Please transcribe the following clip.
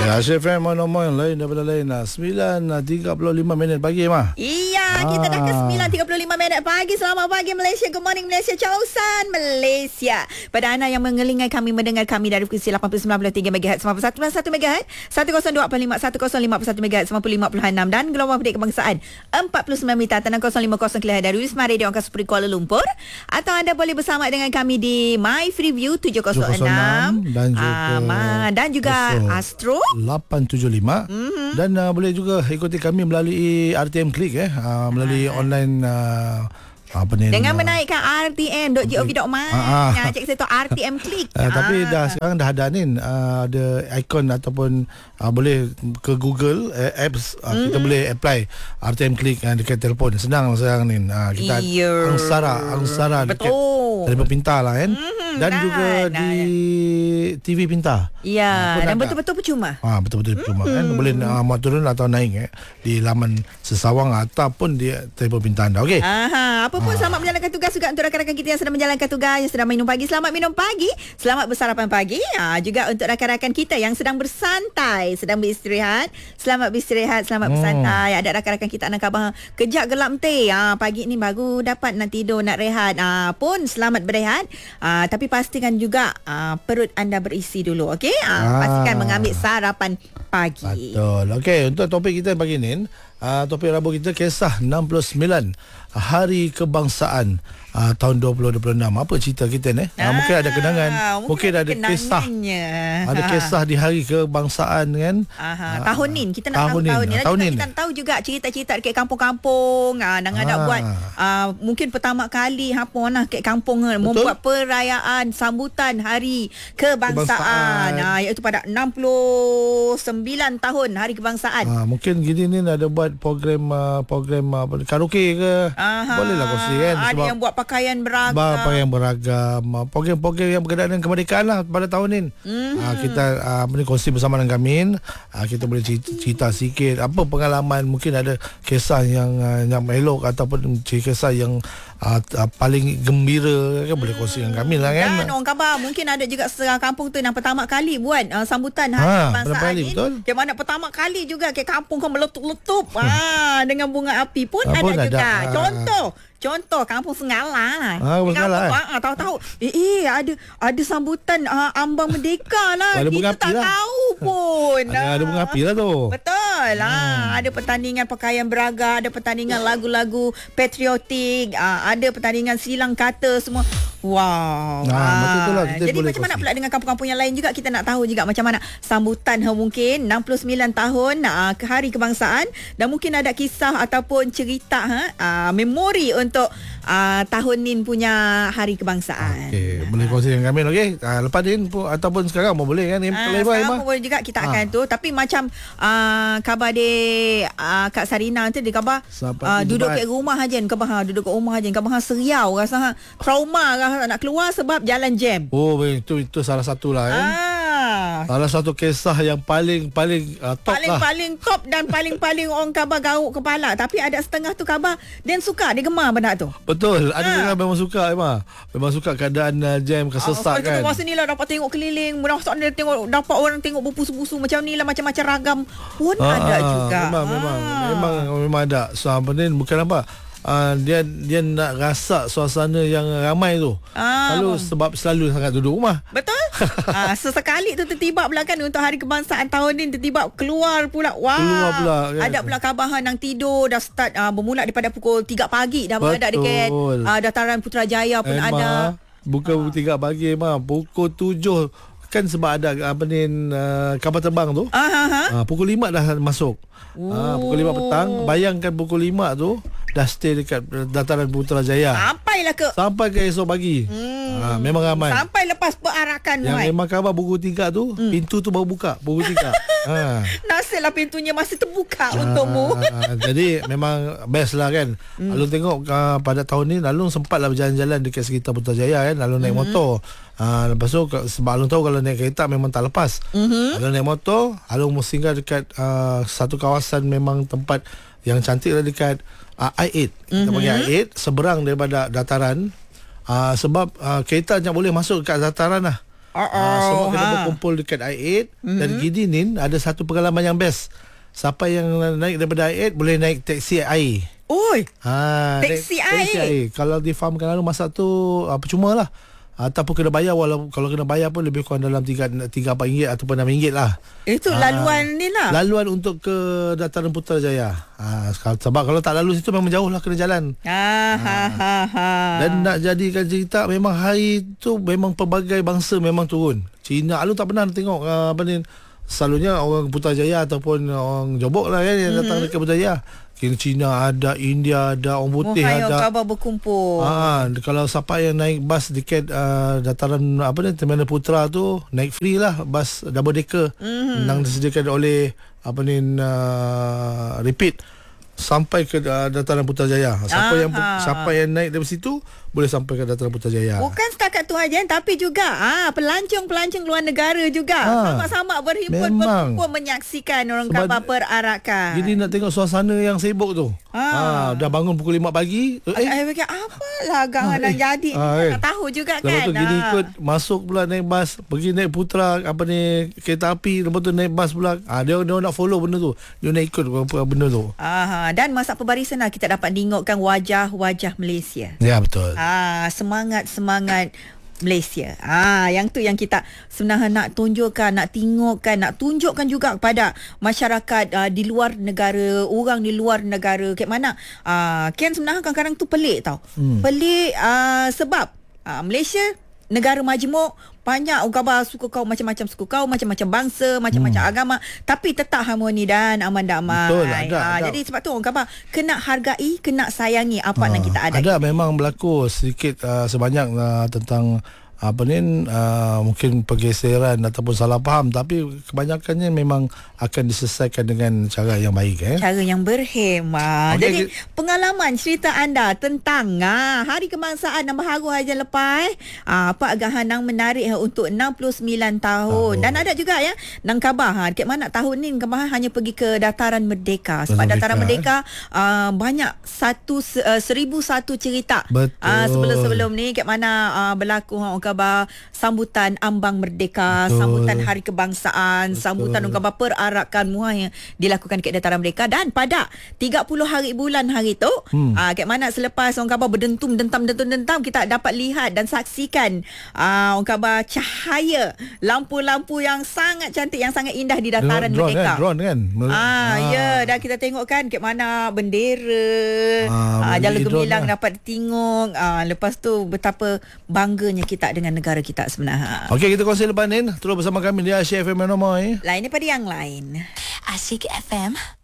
Ya, Syafran mau yang lain daripada lain. 9.35 minit pagi, Mah. Iya, kita dah ke 9.35 minit pagi. Selamat pagi Malaysia. Good morning Malaysia. Causan Malaysia. Pada anda yang mengelingai kami, mendengar kami dari frekuensi 89.3 MHz, 91.1 MHz, 1025, 105.1 MHz, 90.56 dan gelombang pendek kebangsaan 49 meter tanah 050 km dari Wisma Radio Angkasa Puri Kuala Lumpur. Atau anda boleh bersama dengan kami di My Freeview 706 dan juga Astro 875 dan boleh juga ikuti kami melalui RTM Klik melalui online dengan menaikkan rtm.gov.my. Cek saya tu RTM Klik. Tapi sekarang dah ada ni ada ikon ataupun boleh ke Google apps, kita boleh apply RTM Klik dekat telefon. Senang sekarang ni. Kita angsara dekat telefon pintar lah kan. Dan juga di TV pintar. Ya, dan betul-betul percuma. Betul-betul percuma kan. Boleh muat turun atau naik di laman sesawang ataupun di telefon pintar anda. Okey. Apa pun selamat menjalankan tugas juga untuk rakan-rakan kita yang sedang menjalankan tugas, yang sedang minum pagi. Selamat minum pagi. Selamat bersarapan pagi. Juga untuk rakan-rakan kita yang sedang bersantai, sedang beristirahat. Selamat beristirahat, selamat bersantai. Ada rakan-rakan kita nak khabar kejap gelap teh. Pagi ni baru dapat nak tidur, nak rehat. Pun selamat berehat. Tapi pastikan juga perut anda berisi dulu. Okey? Pastikan mengambil sarapan pagi. Betul. Okey, untuk topik kita pagi ni, topik Rabu kita kisah 69 Hari Kebangsaan tahun 2026. Apa cerita kita ni? Mungkin ada kenangan, mungkin ada kisah. Ada kisah di Hari Kebangsaan kan? Tahun ni kita nak tahu tahun ni. Kita nak tahu juga cerita-cerita dekat kampung-kampung. Nang ada buat mungkin pertama kali kat kampung membuat perayaan sambutan Hari Kebangsaan. Iaitu pada 69 tahun Hari Kebangsaan. Mungkin gini ni ada buat program karaoke ke? Bolehlah kongsi kan. Ada yang buat pakaian beragam. Program-program yang berkaitan dengan kemerdekaan lah pada tahun ni. Kita kongsi bersama dengan kami. Kita boleh cerita sikit apa pengalaman, mungkin ada kisah yang elok ataupun kisah yang paling gembira kan, boleh kongsi dengan kami lah kan. Dan orang khabar mungkin ada juga setengah kampung tu yang pertama kali buat sambutan Hari Kebangsaan ni. Yang mana pertama kali juga ke kampung kau meletup-letup dengan bunga api pun ada juga. Contoh kampung Sengala. Tahu-tahu ada sambutan ambang merdeka lah. Kita tak tahu pun. Ada bunga api lah tu. Betul. Ada pertandingan pakaian beragam, ada pertandingan lagu-lagu patriotik, ada pertandingan silang kata semua. Wow. Betul lah. Jadi macam mana pula dengan kampung-kampung yang lain juga, kita nak tahu juga macam mana sambutan mungkin 69 tahun ke Hari Kebangsaan, dan mungkin ada kisah ataupun cerita memori untuk tahun ni punya Hari Kebangsaan. Boleh kongsi dengan kami. Okey. Lepas ni ataupun sekarang pun boleh kan. Sekarang pun boleh juga kita akan tu. Tapi macam khabar dia Kak Sarina tu, dia khabar duduk kat rumah aja, duduk kat rumah aja, khabar seriau rasa trauma nak keluar sebab jalan jam. Itu salah satu lah kan. Salah satu kisah yang paling top lah. Paling top dan paling orang khabar garuk kepala. Tapi ada setengah tu khabar dia suka, dia gemar benda tu. Betul. Ada setengah memang suka memang suka keadaan jam kesesat kan. Masa ni lah dapat tengok keliling, dapat orang tengok berpusu-pusu macam ni lah, macam-macam ragam pun ada juga. Memang ada. So apa ni bukan apa. Dia nak rasa suasana yang ramai tu. Selalu sangat duduk rumah. Betul. Sesekali tu tertiba pula kan untuk Hari Kebangsaan tahun ni, tertiba keluar pula. Kan. Ada pula khabar nang tidur dah start bermula daripada pukul 3 pagi dah berada dekat dataran Putrajaya pun ada. Bukan pukul 3 pagi pukul 7 kan, sebab ada kapal terbang tu. Pukul 5 dah masuk. Pukul 5 petang. Bayangkan pukul 5 tu dah stay dekat dataran Putrajaya. Sampai ke esok pagi. Memang ramai. Sampai lepas perarakan. Yang memang khabar pukul 3 tu, pintu tu baru buka pukul 3. Nasiblah pintunya masih terbuka untukmu. Jadi memang best lah kan. Alun tengok pada tahun ni Alun sempatlah berjalan-jalan dekat sekitar Putrajaya kan. Alun naik motor. Lepas tu sebab Alun tahu kalau naik kereta memang tak lepas. Alun naik motor, Alun singgah dekat satu kawasan memang tempat yang cantik lah dekat I8. Kita panggil I8, seberang daripada dataran. Sebab kereta tak boleh masuk dekat dataran lah. Semua kena berkumpul dekat I8. Dan gini ni ada satu pengalaman yang best. Siapa yang naik daripada I8 boleh naik taksi air. Oi. Taksi air. Kalau difahamkan lalu masa tu percuma lah. Ataupun kena bayar, kalau kena bayar pun lebih kurang dalam 3-4 ringgit ataupun 6 ringgit lah. Itu laluan ni lah. Laluan untuk ke Dataran Putrajaya. Sebab kalau tak lalu situ memang jauh lah kena jalan. Dan nak jadikan cerita, memang hari tu memang pelbagai bangsa memang turun. Cina, Alun tak pernah tengok apa ni. Selalunya orang Putrajaya ataupun orang Jobok lah kan yang datang dekat Putrajaya. Cina ada, India ada, orang putih ada. Khabar berkumpul. Kalau siapa yang naik bas dekat dataran Terminal Putra tu, naik free lah bas double decker yang disediakan oleh repeat sampai ke Dataran Putrajaya. Siapa yang naik dari situ boleh sampai ke Dataran Putrajaya. Bukan setakat tu aja, tapi juga pelancong luar negara juga sama-sama berhimpun berkumpul menyaksikan orang Kaabah perarakan. Jadi nak tengok suasana yang sibuk tu. Dah bangun pukul 5 pagi. Fikir apalah agak yang jadi. Tak tahu juga kan. Lepas tu gini ikut masuk pula naik bas, pergi naik Putra kereta api, lepas tu naik bas pula. Dia nak follow benda tu. Dia nak ikut benda tu. Dan masa pembarisan kita dapat tengokkan wajah-wajah Malaysia. Ya, betul. Semangat Malaysia. Yang tu yang kita sebenarnya nak tunjukkan, nak tengokkan, nak tunjukkan juga kepada masyarakat di luar negara, orang di luar negara. Kayak mana? Kan sebenarnya kadang-kadang tu pelik tau. Pelik sebab Malaysia negara majmuk, banyak orang Kaabah suku kaum, macam-macam suku kaum, macam-macam bangsa, macam-macam agama, tapi tetap harmoni dan aman damai. Betul, ada. Jadi sebab tu orang Kaabah kena hargai, kena sayangi apa yang kita ada. Ada memang berlaku sedikit sebanyak tentang mungkin pergeseran ataupun salah faham, tapi kebanyakannya memang akan diselesaikan dengan cara yang baik, cara yang berhemah. Jadi pengalaman cerita anda tentang Hari Kebangsaan yang baharu aja lepas Pak Gahanang menarik untuk 69 tahun. Dan ada juga nang Kaabah dekat mana tahun ni Kaabah hanya pergi ke Dataran Merdeka. Sebab Dataran Merdeka banyak 1001 cerita. Sebelum ni kat mana berlaku Kaabah sambutan ambang merdeka, sambutan Hari Kebangsaan, sambutan Kaabah perarakan yang dilakukan dekat Dataran Merdeka. Dan pada 30 hari bulan hari tu kat mana selepas orang Kaabah berdentum kita dapat lihat dan saksikan orang Kaabah cahaya lampu-lampu yang sangat cantik, yang sangat indah di Dataran Merdeka. Drone kan? Dan kita tengok kan kat mana bendera, Jalan Gemilang dapat tengok. Lepas tu betapa bangganya kita dengan negara kita sebenarnya. Okey, kita kongsi lepas ni. Terus bersama kami di Asyik FM Nomor. Lain daripada yang lain. Asyik FM.